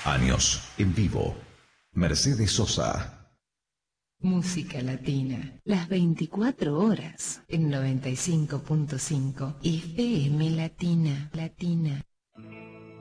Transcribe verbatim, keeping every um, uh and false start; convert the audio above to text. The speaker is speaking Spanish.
Años en vivo. Mercedes Sosa. Música latina, las veinticuatro horas en noventa y cinco punto cinco F M Latina, Latina.